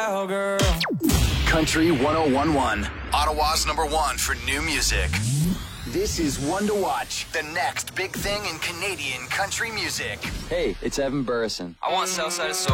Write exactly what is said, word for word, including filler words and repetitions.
cowgirl. Country one oh one point one, Ottawa's number one for new music. This is One to Watch, the next big thing in Canadian country music. Hey, it's Evan Burrison. I want Southside of